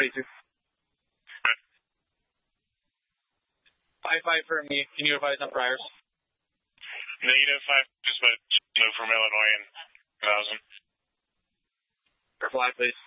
22. 5-5 for me. Can you advise on priors? -5, just but no from Illinois and 1,000. Reply, please.